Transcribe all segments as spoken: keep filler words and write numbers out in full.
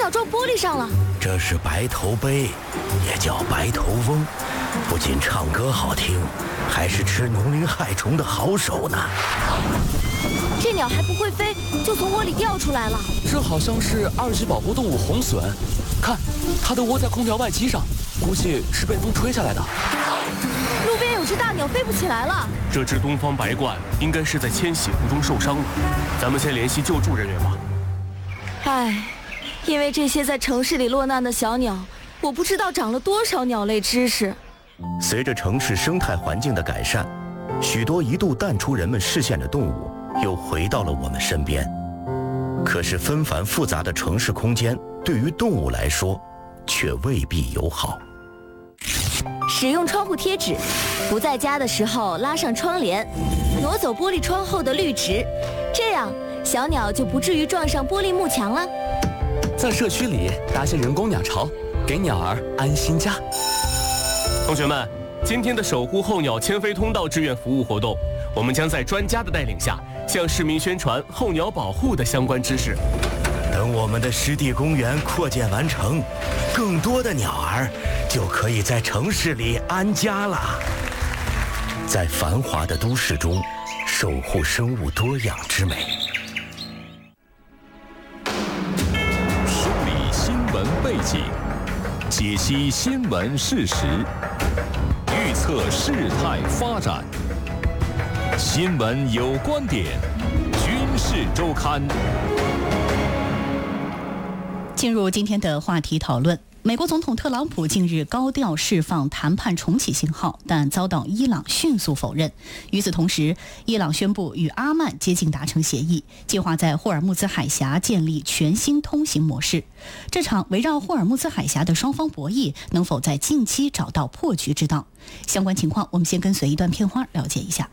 鸟撞玻璃上了。 这是白头杯，也叫白头翁，不仅唱歌好听，还是吃农林害虫的好手呢。 这鸟还不会飞，就从窝里掉出来了。 这好像是二级保护动物红隼，看，它都窝在空调外机上，估计是被风吹下来的。 路边有只大鸟飞不起来了。 这只东方白鹳应该是在迁徙途中受伤了，咱们先联系救助人员吧。 唉，因为这些在城市里落难的小鸟，我不知道长了多少鸟类知识。 随着城市生态环境的改善，许多一度淡出人们视线的动物又回到了我们身边。可是纷繁复杂的城市空间对于动物来说却未必友好。 使用窗户贴纸，不在家的时候拉上窗帘，挪走玻璃窗后的绿植，这样小鸟就不至于撞上玻璃幕墙了。 在社区里搭些人工鸟巢，给鸟儿安心家。 同学们，今天的守护候鸟迁飞通道志愿服务活动，我们将在专家的带领下，向市民宣传候鸟保护的相关知识。 等我们的湿地公园扩建完成，更多的鸟儿就可以在城市里安家了。在繁华的都市中，守护生物多样之美。 梳理新闻背景，解析新闻事实，预测事态发展。新闻有观点，军事周刊。 进入今天的话题讨论。美国总统特朗普近日高调释放谈判重启信号，但遭到伊朗迅速否认。与此同时，伊朗宣布与阿曼接近达成协议，计划在霍尔木兹海峡建立全新通行模式。这场围绕霍尔木兹海峡的双方博弈，能否在近期找到破局之道？相关情况，我们先跟随一段片花了解一下。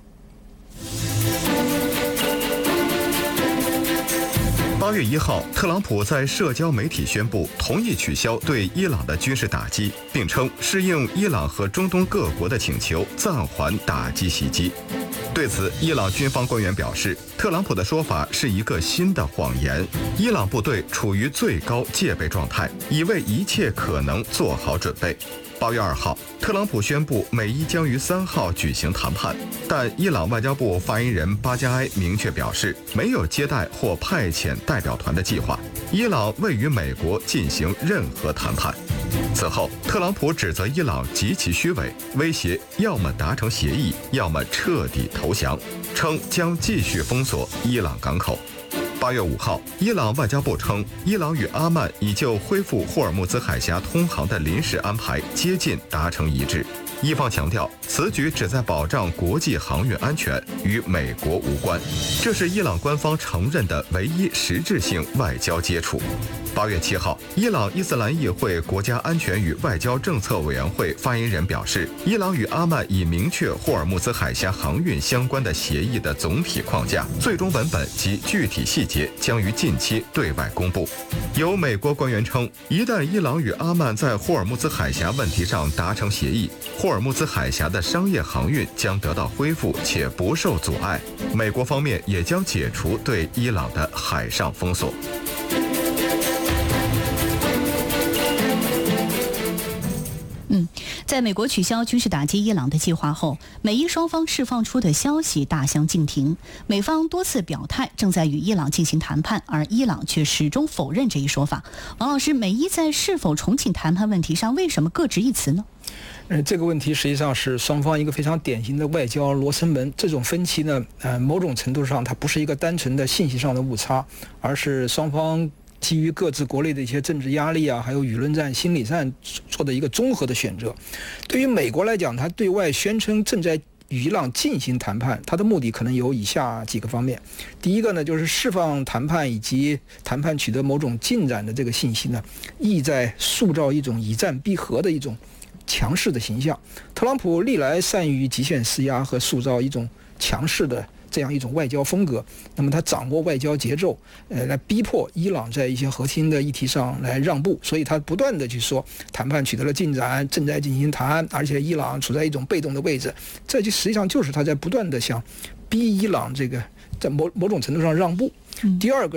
八月一号，特朗普在社交媒体宣布同意取消对伊朗的军事打击，并称适应伊朗和中东各国的请求，暂缓打击袭击。对此，伊朗军方官员表示，特朗普的说法是一个新的谎言，伊朗部队处于最高戒备状态，已为一切可能做好准备。八月二号，特朗普宣布美伊将于三号举行谈判，但伊朗外交部发言人巴加埃明确表示，没有接待或派遣代表团的计划，伊朗未与美国进行任何谈判。此后，特朗普指责伊朗极其虚伪，威胁要么达成协议，要么彻底投降，称将继续封锁伊朗港口。八月五号，伊朗外交部称，伊朗与阿曼已就恢复霍尔木兹海峡通航的临时安排接近达成一致。伊方强调，此举旨在保障国际航运安全，与美国无关。这是伊朗官方承认的唯一实质性外交接触。八月七号，伊朗伊斯兰议会国家安全与外交政策委员会发言人表示，伊朗与阿曼已明确霍尔木兹海峡航运相关的协议的总体框架，最终文本及具体细节将于近期对外公布。有美国官员称，一旦伊朗与阿曼在霍尔木兹海峡问题上达成协议，霍尔木兹海峡的商业航运将得到恢复且不受阻碍，美国方面也将解除对伊朗的海上封锁。 嗯，在美国取消军事打击伊朗的计划后，美伊双方释放出的消息大相径庭。美方多次表态正在与伊朗进行谈判，而伊朗却始终否认这一说法。王老师，美伊在是否重启谈判问题上，为什么各执一词呢？ 呃，这个问题实际上是双方一个非常典型的外交罗生门。这种分歧呢，呃，某种程度上它不是一个单纯的信息上的误差，而是双方基于各自国内的一些政治压力啊，还有舆论战、心理战做的一个综合的选择。对于美国来讲，它对外宣称正在与伊朗进行谈判，它的目的可能有以下几个方面。第一个呢，就是释放谈判以及谈判取得某种进展的这个信息呢，意在塑造一种以战逼和的一种强势的形象。特朗普历来善于极限施压和塑造一种强势的这样一种外交风格，那么他掌握外交节奏，呃，来逼迫伊朗在一些核心的议题上来让步，所以他不断的去说谈判取得了进展，正在进行谈，而且伊朗处在一种被动的位置，这就实际上就是他在不断的想逼伊朗这个在某某种程度上让步。第二个，在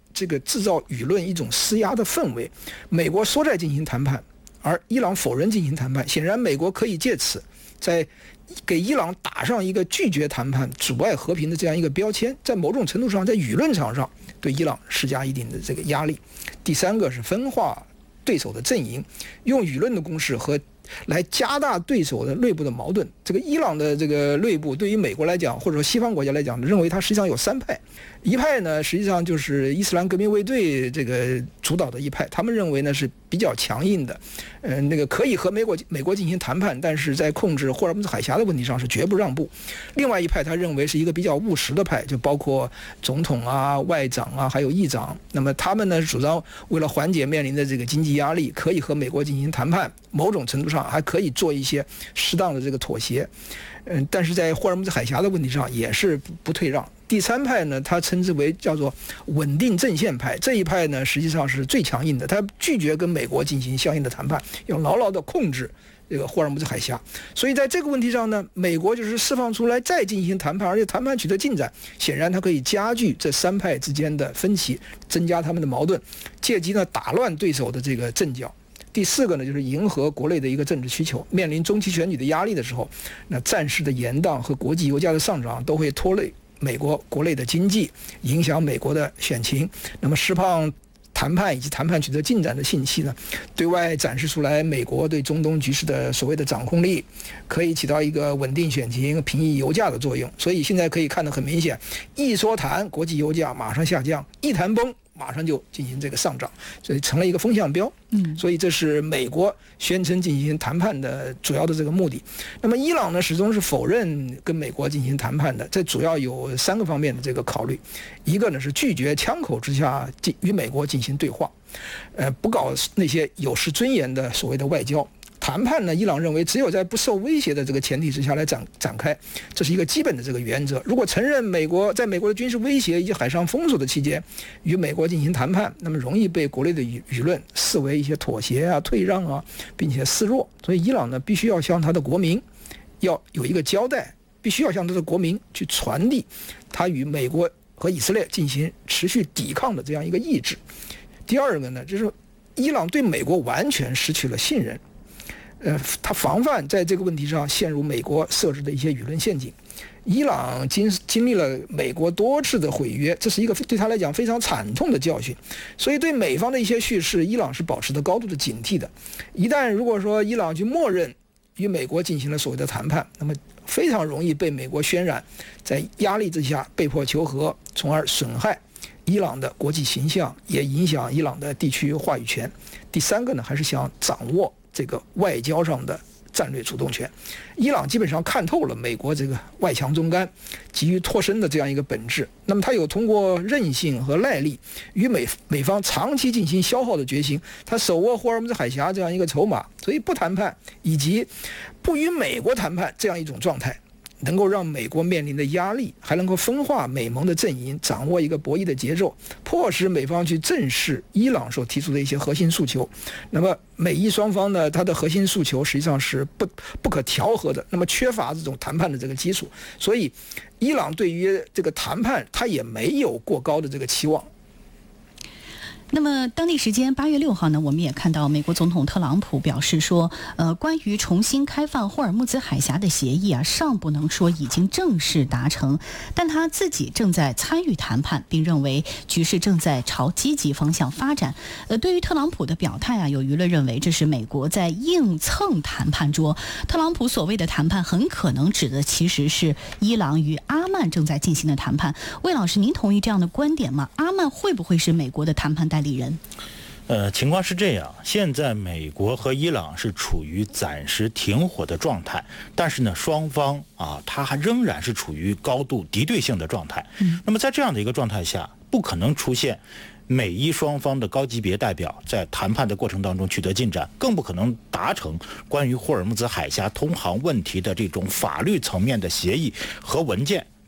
这个制造舆论一种施压的氛围。美国说在进行谈判，而伊朗否认进行谈判，显然美国可以借此在给伊朗打上一个拒绝谈判、阻碍和平的这样一个标签，在某种程度上，在舆论场上对伊朗施加一定的这个压力。第三个是分化对手的阵营，用舆论的攻势和来加大对手的内部的矛盾。这个伊朗的这个内部对于美国来讲，或者说西方国家来讲，认为它实际上有三派。一派呢，实际上就是伊斯兰革命卫队这个主导的一派，他们认为呢是比较强硬的，嗯、呃，那个可以和美国美国进行谈判，但是在控制霍尔木兹海峡的问题上是绝不让步。另外一派他认为是一个比较务实的派，就包括总统啊、外长啊，还有议长。那么他们呢主张为了缓解面临的这个经济压力，可以和美国进行谈判，某种程度上还可以做一些适当的这个妥协。嗯，但是在霍尔木兹海峡的问题上也是不不退让。第三派呢，他称之为叫做稳定阵线派，这一派呢实际上是最强硬的，他拒绝跟美国进行相应的谈判，要牢牢的控制这个霍尔木兹海峡。所以在这个问题上呢，美国就是释放出来再进行谈判，而且谈判取得进展，显然它可以加剧这三派之间的分歧，增加他们的矛盾，借机呢打乱对手的这个阵脚。第四个呢，就是迎合国内的一个政治需求。面临中期选举的压力的时候，那战事的延宕和国际油价的上涨都会拖累美国国内的经济，影响美国的选情。那么释放谈判以及谈判取得进展的信息呢，对外展示出来美国对中东局势的所谓的掌控力，可以起到一个稳定选情、平抑油价的作用。所以现在可以看得很明显，一说谈，国际油价马上下降；一谈崩，马上就进行这个上涨，所以成了一个风向标。嗯，所以这是美国宣称进行谈判的主要的这个目的。那么伊朗呢，始终是否认跟美国进行谈判的。这主要有三个方面的这个考虑，一个呢是拒绝枪口之下进与美国进行对话，呃，不搞那些有失尊严的所谓的外交。谈判呢，伊朗认为只有在不受威胁的这个前提之下来展展开，这是一个基本的这个原则。如果承认美国在美国的军事威胁以及海上封锁的期间与美国进行谈判，那么容易被国内的舆舆论视为一些妥协啊、退让啊，并且示弱。所以伊朗呢，必须要向他的国民要有一个交代，必须要向他的国民去传递他与美国和以色列进行持续抵抗的这样一个意志。第二个呢，就是伊朗对美国完全失去了信任。呃，他防范在这个问题上陷入美国设置的一些舆论陷阱。伊朗经经历了美国多次的毁约，这是一个对他来讲非常惨痛的教训。所以对美方的一些叙事，伊朗是保持着高度的警惕的。一旦如果说伊朗去默认与美国进行了所谓的谈判，那么非常容易被美国渲染，在压力之下被迫求和，从而损害伊朗的国际形象，也影响伊朗的地区话语权。第三个呢，还是想掌握这个外交上的战略主动权。伊朗基本上看透了美国这个外强中干、急于脱身的这样一个本质，那么他有通过韧性和耐力与美美方长期进行消耗的决心，他手握霍尔木兹海峡这样一个筹码，所以不谈判以及不与美国谈判这样一种状态，能够让美国面临的压力，还能够分化美盟的阵营，掌握一个博弈的节奏，迫使美方去正视伊朗所提出的一些核心诉求。那么美伊双方呢，它的核心诉求实际上是不不可调和的，那么缺乏这种谈判的这个基础，所以伊朗对于这个谈判，它也没有过高的这个期望。 那么，当地时间八月六号呢，我们也看到美国总统特朗普表示说，呃，关于重新开放霍尔木兹海峡的协议啊，尚不能说已经正式达成，但他自己正在参与谈判，并认为局势正在朝积极方向发展。呃，对于特朗普的表态啊，有舆论认为这是美国在硬蹭谈判桌。特朗普所谓的谈判，很可能指的其实是伊朗与阿曼正在进行的谈判。魏老师，您同意这样的观点吗？阿曼会不会是美国的谈判代理人？ 呃，情况是这样，现在美国和伊朗是处于暂时停火的状态，但是呢，双方啊，它还仍然是处于高度敌对性的状态。嗯，那么在这样的一个状态下，不可能出现美伊双方的高级别代表在谈判的过程当中取得进展，更不可能达成关于霍尔木兹海峡通航问题的这种法律层面的协议和文件。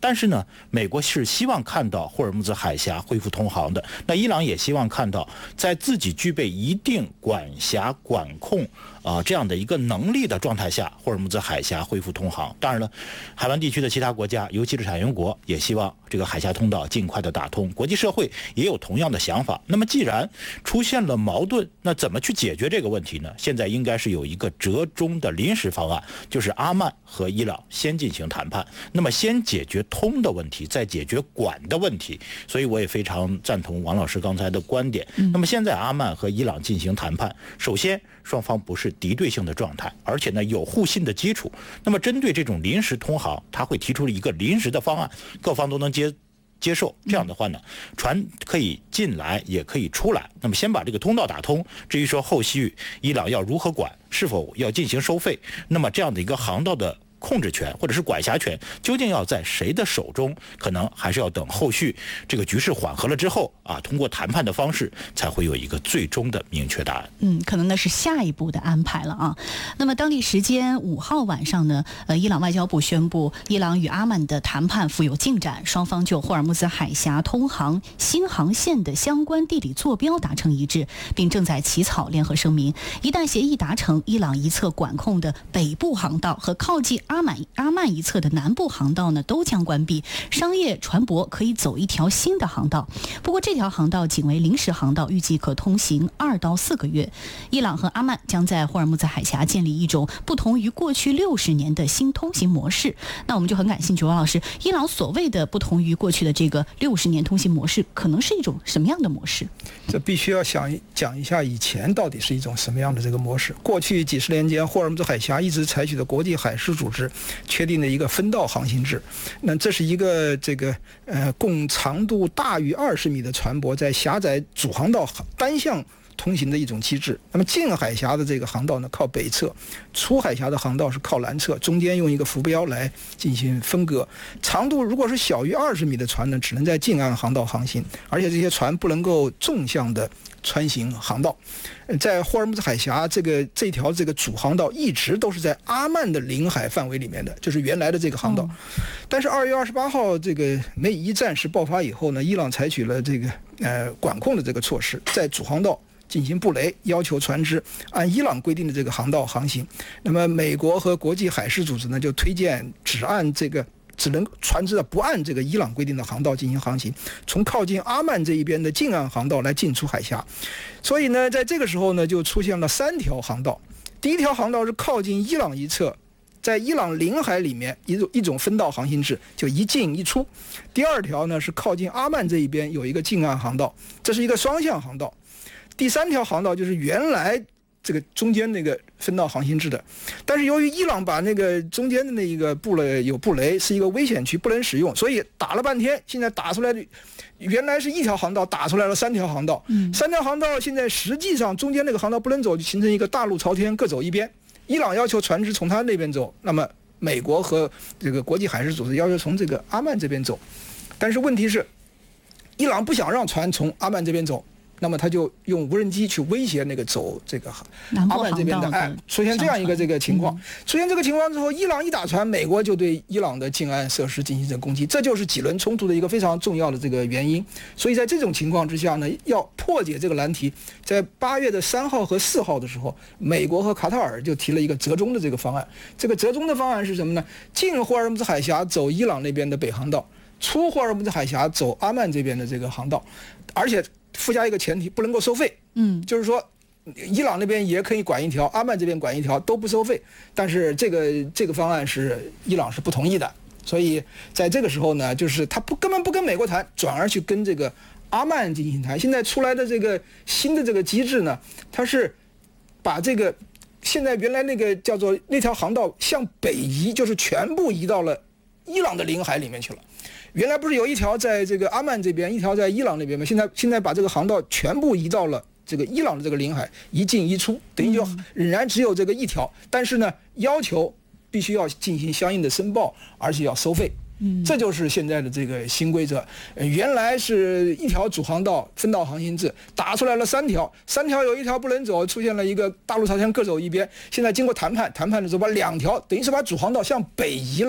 但是呢，美国是希望看到霍尔木兹海峡恢复通航的，那伊朗也希望看到在自己具备一定管辖管控啊、呃、这样的一个能力的状态下，霍尔木兹海峡恢复通航。当然了，海湾地区的其他国家，尤其是产油国，也希望这个海峡通道尽快的打通。国际社会也有同样的想法。那么既然出现了矛盾，那怎么去解决这个问题呢？现在应该是有一个折中的临时方案，就是阿曼和伊朗先进行谈判，那么先解决通的问题，再解决管的问题。所以我也非常赞同王老师刚才的观点。那么现在阿曼和伊朗进行谈判，首先双方不是敌对性的状态，而且呢有互信的基础。那么针对这种临时通航，他会提出一个临时的方案，各方都能接接受。这样的话呢，船可以进来也可以出来。那么先把这个通道打通，至于说后续伊朗要如何管，是否要进行收费，那么这样的一个航道的控制权或者是管辖权究竟要在谁的手中，可能还是要等后续这个局势缓和了之后啊，通过谈判的方式才会有一个最终的明确答案。 嗯，可能呢是下一步的安排了啊。那么当地时间五号晚上呢，呃，伊朗外交部宣布，伊朗与阿曼的谈判富有进展，双方就霍尔木兹海峡通航新航线的相关地理坐标达成一致，并正在起草联合声明。一旦协议达成，伊朗一侧管控的北部航道和靠近阿曼阿曼一侧的南部航道呢都将关闭，商业船舶可以走一条新的航道。不过这条航道仅为临时航道，预计可通行二到四个月。伊朗和阿曼将在霍尔木兹海峡建立一种不同于过去六十年的新通行模式。那我们就很感兴趣，王老师，伊朗所谓的不同于过去的这个六十年通行模式，可能是一种什么样的模式？ 这必须要想讲一下以前到底是一种什么样的这个模式。过去几十年间，霍尔木兹海峡一直采取的国际海事组织确定的一个分道航行制，那这是一个这个呃供长度大于二十米的船舶在狭窄主航道单向通行的一种机制。那么进海峡的这个航道呢靠北侧，出海峡的航道是靠南侧，中间用一个浮标来进行分割。长度如果是小于二十米的船呢，只能在近岸航道航行，而且这些船不能够纵向的穿行航道。在霍尔木兹海峡这个这条这个主航道一直都是在阿曼的领海范围里面的，就是原来的这个航道。但是二月二十八号这个美伊战事爆发以后呢，伊朗采取了这个呃管控的这个措施，在主航道进行布雷，要求船只按伊朗规定的这个航道航行。那么美国和国际海事组织呢就推荐只按这个只能船只不按这个伊朗规定的航道进行航行，从靠近阿曼这一边的近岸航道来进出海峡。所以呢，在这个时候呢，就出现了三条航道。第一条航道是靠近伊朗一侧，在伊朗领海里面一种一种分道航行制，就一进一出。第二条呢是靠近阿曼这一边有一个近岸航道，这是一个双向航道。第三条航道就是原来这个中间那个分道航行制的，但是由于伊朗把那个中间的那一个布雷有布雷是一个危险区，不能使用，所以打了半天，现在打出来的原来是一条航道，打出来了三条航道。嗯，三条航道现在实际上中间那个航道不能走，就形成一个大路朝天，各走一边。伊朗要求船只从他那边走，那么美国和这个国际海事组织要求从这个阿曼这边走。但是问题是，伊朗不想让船从阿曼这边走。那么他就用无人机去威胁那个走这个阿曼这边的，哎，出现这样一个这个情况，出现这个情况之后，伊朗一打船，美国就对伊朗的近岸设施进行这攻击，这就是几轮冲突的一个非常重要的这个原因。所以在这种情况之下呢，要破解这个难题，在八月的三号和四号的时候，美国和卡塔尔就提了一个折中的这个方案。这个折中的方案是什么呢？进霍尔木兹海峡走伊朗那边的北航道，出霍尔木兹海峡走阿曼这边的这个航道，而且附加一个前提，不能够收费。嗯，就是说，伊朗那边也可以管一条，阿曼这边管一条，都不收费。但是这个这个方案是伊朗是不同意的，所以在这个时候呢，就是他不根本不跟美国谈，转而去跟这个阿曼进行谈。现在出来的这个新的这个机制呢，它是把这个现在原来那个叫做那条航道向北移，就是全部移到了伊朗的领海里面去了。原来不是有一条在这个阿曼这边，一条在伊朗那边吗？现在现在把这个航道全部移到了这个伊朗的这个领海，一进一出，等于就仍然只有这个一条，但是呢，要求必须要进行相应的申报，而且要收费。嗯，这就是现在的这个新规则。呃、原来是一条主航道分道航行制，打出来了三条，三条有一条不能走，出现了一个大路朝天各走一边。现在经过谈判，谈判的时候把两条，等于是把主航道向北移了。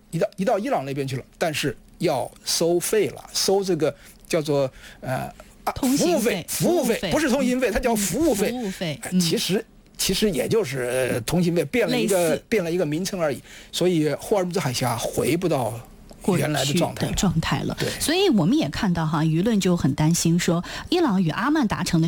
移到移到伊朗那边去了，但是要收费了，收这个叫做呃服务费，服务费不是通行费，它叫服务费。 服务费， 嗯、其实其实也就是通行费变了一个变了一个名称而已。所以霍尔木兹海峡回不到原来的状态的状态了。 对， 所以我们也看到哈，舆论就很担心说，伊朗与阿曼达成的